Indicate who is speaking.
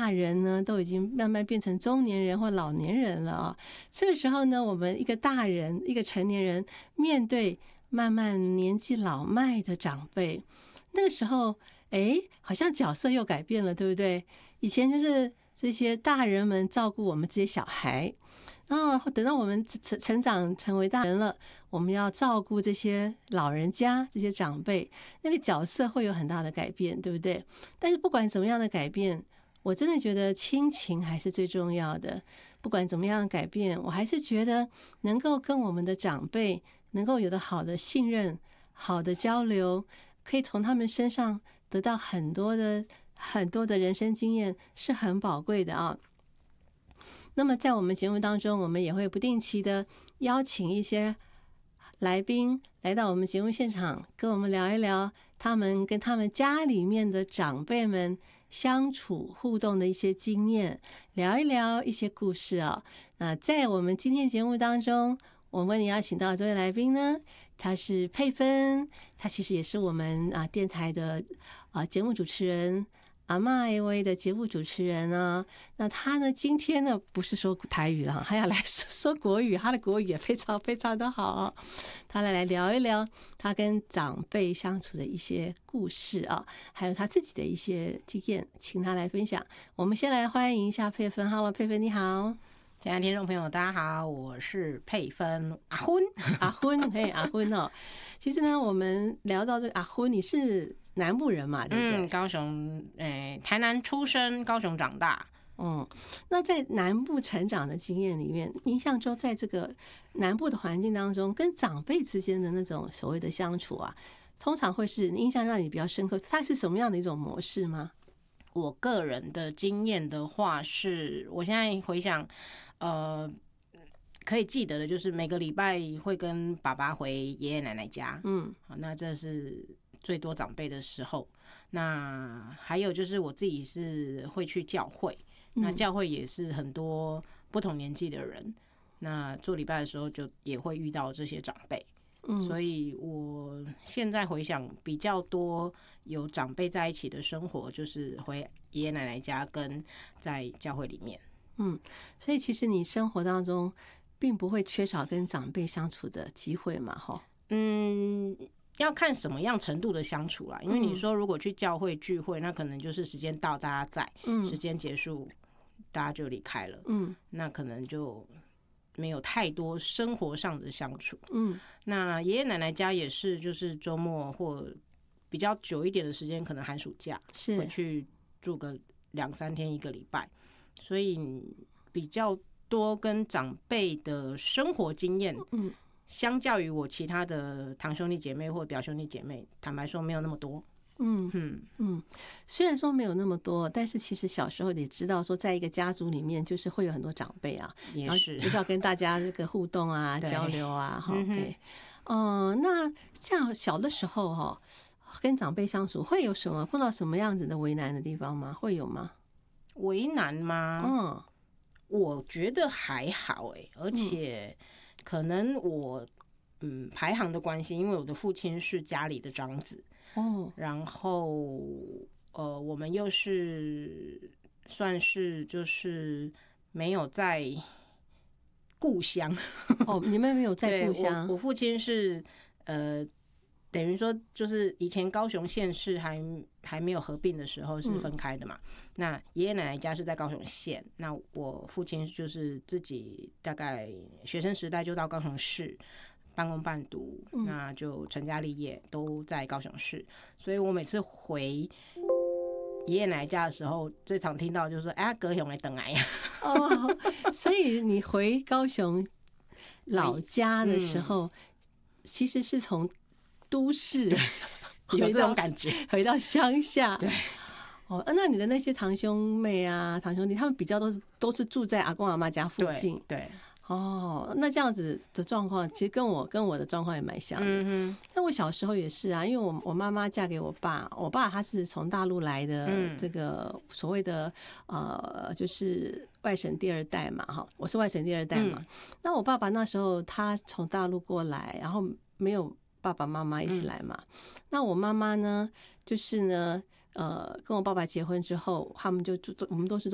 Speaker 1: 大人呢都已经慢慢变成中年人或老年人了啊。这个时候呢，我们一个大人，一个成年人，面对慢慢年纪老迈的长辈，那个时候，好像角色又改变了，对不对？以前就是这些大人们照顾我们这些小孩，然后等到我们成长成为大人了，我们要照顾这些老人家、这些长辈，那个角色会有很大的改变，对不对？但是不管怎么样的改变，我真的觉得亲情还是最重要的。不管怎么样的改变，我还是觉得能够跟我们的长辈能够有的好的信任、好的交流，可以从他们身上得到很多的人生经验，是很宝贵的啊。那么在我们节目当中，我们也会不定期的邀请一些来宾来到我们节目现场，跟我们聊一聊他们跟他们家里面的长辈们相处互动的一些经验，聊一聊一些故事啊。那在我们今天节目当中，我为你邀请到这位来宾呢，他是佩芬，他其实也是我们电台的节目主持人。阿嬷 A 的节目主持人啊，那他呢今天呢不是说台语了，他要来说国语，他的国语也非常非常的好，他来聊一聊他跟长辈相处的一些故事啊，还有他自己的一些经验，请他来分享。我们先来欢迎一下佩芬。 Hello 佩芬，你好。
Speaker 2: 亲爱的听众朋友大家好，我是佩芬阿昏。
Speaker 1: 阿昏，嘿，阿昏哦。其实呢我们聊到这个阿昏，你是南部人嘛，对不对？
Speaker 2: 高雄，台南出生，高雄长大。
Speaker 1: 那在南部成长的经验里面，印象中在这个南部的环境当中，跟长辈之间的那种所谓的相处啊，通常会是印象让你比较深刻，它是什么样的一种模式吗？
Speaker 2: 我个人的经验的话是，我现在回想，可以记得的就是每个礼拜会跟爸爸回爷爷奶奶家，那这是最多长辈的时候。那还有就是我自己是会去教会，那教会也是很多不同年纪的人，那做礼拜的时候就也会遇到这些长辈。所以我现在回想比较多有长辈在一起的生活，就是回爷爷奶奶家跟在教会里面。
Speaker 1: 所以其实你生活当中并不会缺少跟长辈相处的机会嘛，齁。
Speaker 2: 要看什么样程度的相处啦，因为你说如果去教会聚会，那可能就是时间到大家在，时间结束大家就离开了，那可能就没有太多生活上的相处。那爷爷奶奶家也是，就是周末或比较久一点的时间，可能寒暑假会去住个2-3天1个礼拜，所以比较多跟长辈的生活经验。相较于我其他的堂兄弟姐妹或表兄弟姐妹，坦白说没有那么多。
Speaker 1: 虽然说没有那么多，但是其实小时候也知道说，在一个家族里面，就是会有很多长辈啊，
Speaker 2: 也是
Speaker 1: 就是要跟大家这个互动啊、交流啊，对。那这样小的时候哈，跟长辈相处会有什么碰到什么样子的为难的地方吗？会有吗？
Speaker 2: 为难吗？我觉得还好而且可能我排行的关系，因为我的父亲是家里的长子。然后我们又是算是就是没有在故乡。
Speaker 1: 你们没有在故乡。
Speaker 2: 我父亲是等于说就是以前高雄县市还没有合并的时候是分开的嘛。那爷爷奶奶家是在高雄县，那我父亲就是自己大概学生时代就到高雄市半工半读，那就成家立业都在高雄市。所以我每次回爷爷奶奶家的时候，最常听到就是说高雄来等来呀。
Speaker 1: 所以你回高雄老家的时候，其实是从都市
Speaker 2: 有这种感觉
Speaker 1: 回到乡下。
Speaker 2: 对。
Speaker 1: 那你的那些堂兄妹啊、堂兄弟，他们比较都是住在阿公阿嬷家附近。
Speaker 2: 对。
Speaker 1: 那这样子的状况，其实跟我的状况也蛮像的。那我小时候也是啊，因为我妈妈嫁给我爸他是从大陆来的，这个所谓的就是外省第二代嘛，我是外省第二代嘛。那我爸爸那时候他从大陆过来，然后没有爸爸妈妈一起来嘛。那我妈妈呢，就是呢，跟我爸爸结婚之后，他们就住，我们都是